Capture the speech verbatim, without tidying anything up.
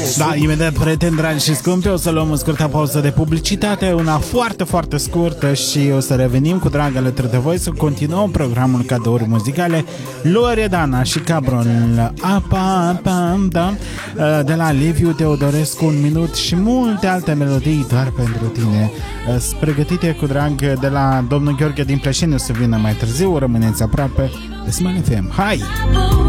Da, imediat, prieteni dragi și scumpi, o să luăm o scurtă pauză de publicitate, una foarte, foarte scurtă, și o să revenim cu drag alături de voi să continuăm programul Cadouri Muzicale. Loredana și Cabron, apa, apa, da, de la Liviu Teodorescu, Un minut și multe alte melodii doar pentru tine, pregătite cu drag de la domnul Gheorghe din Pleșeni. O să vină mai târziu, rămâneți aproape de Smile F M. Hai!